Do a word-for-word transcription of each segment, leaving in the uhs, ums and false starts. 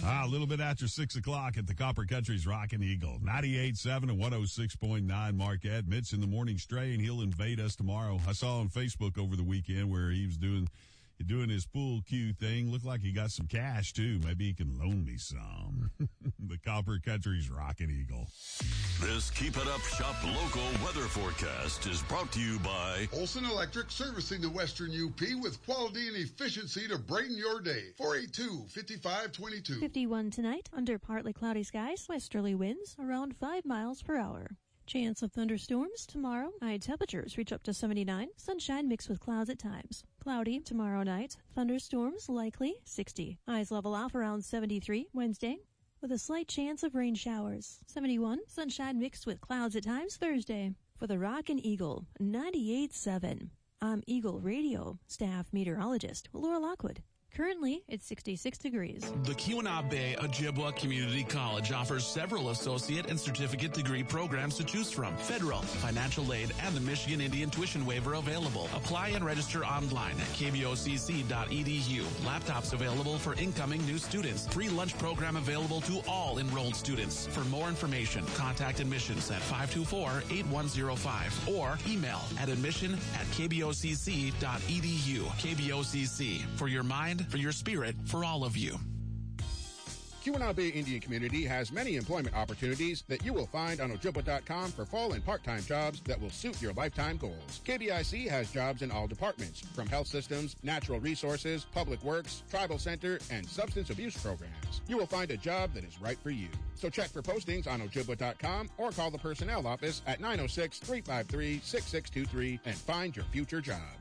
Ah, a little bit after six o'clock at the Copper Country's Rockin' Eagle. ninety-eight point seven and one oh six point nine Marquette. Mitch in the morning stray, and he'll invade us tomorrow. I saw on Facebook over the weekend where he was doing doing his pool cue thing. Looked like he got some cash, too. Maybe he can loan me some. The Copper Country's Rockin' Eagle. This Keep It Up Shop local weather forecast is brought to you by Olson Electric, servicing the Western U P with quality and efficiency to brighten your day. four eight two, five five two two. fifty-one tonight, under partly cloudy skies, westerly winds around five miles per hour. Chance of thunderstorms tomorrow. High temperatures reach up to seventy-nine. Sunshine mixed with clouds at times. Cloudy tomorrow night. Thunderstorms likely sixty. Highs level off around seventy-three Wednesday, with a slight chance of rain showers. seventy-one. Sunshine mixed with clouds at times Thursday. For the Rockin' Eagle, ninety-eight point seven. I'm Eagle Radio staff meteorologist Laura Lockwood. Currently, it's sixty-six degrees. The Keweenaw Bay Ojibwa Community College offers several associate and certificate degree programs to choose from. Federal, financial aid, and the Michigan Indian tuition waiver available. Apply and register online at k b o c c dot e d u. Laptops available for incoming new students. Free lunch program available to all enrolled students. For more information, contact admissions at five two four, eight one zero five or email at admission at k b o c c dot e d u. K B O C C, for your mind, for your spirit, for all of you. Keweenaw Bay Indian Community has many employment opportunities that you will find on Ojibwa dot com for full and part-time jobs that will suit your lifetime goals. K B I C has jobs in all departments, from health systems, natural resources, public works, tribal center, and substance abuse programs. You will find a job that is right for you. So check for postings on Ojibwa dot com or call the personnel office at nine oh six, three five three, six six two three and find your future job.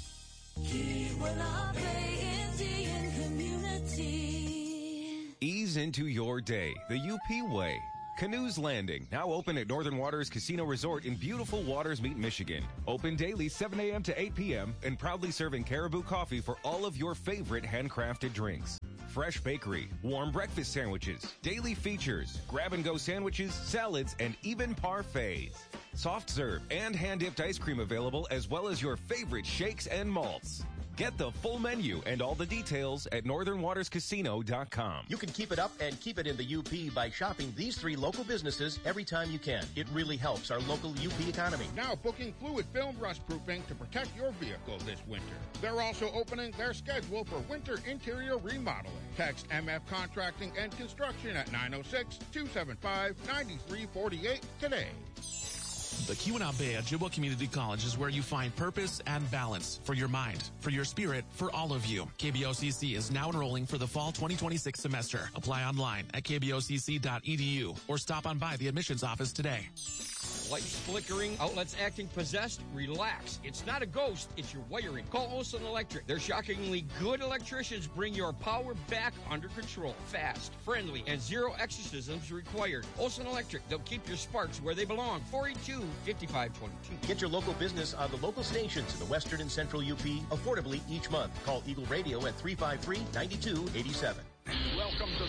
Keweenaw Bay Indian Community. Ease into your day the U P way. Canoes Landing, now open at Northern Waters Casino Resort in beautiful Waters Meet, Michigan. Open daily seven a.m. to eight p.m. and proudly serving Caribou coffee for all of your favorite handcrafted drinks. Fresh bakery, warm breakfast sandwiches, daily features, grab-and-go sandwiches, salads, and even parfaits. Soft serve and hand-dipped ice cream available, as well as your favorite shakes and malts. Get the full menu and all the details at northern waters casino dot com. You can keep it up and keep it in the U P by shopping these three local businesses every time you can. It really helps our local U P economy. Now booking fluid film rust proofing to protect your vehicle this winter. They're also opening their schedule for winter interior remodeling. Text M F Contracting and Construction at nine oh six, two seven five, nine three four eight today. The Keweenaw Bay Ojibwa Community College is where you find purpose and balance for your mind, for your spirit, for all of you. K B O C C is now enrolling for the fall twenty twenty-six semester. Apply online at k b o c c dot e d u or stop on by the admissions office today. Lights flickering, outlets acting possessed? Relax. It's not a ghost, it's your wiring. Call Olson Electric. Their shockingly good electricians bring your power back under control. Fast, friendly, and zero exorcisms required. Olson Electric, they'll keep your sparks where they belong. four eight two, five five two two. Get your local business on the local stations in the western and central U P affordably each month. Call Eagle Radio at three five three, nine two eight seven. Welcome to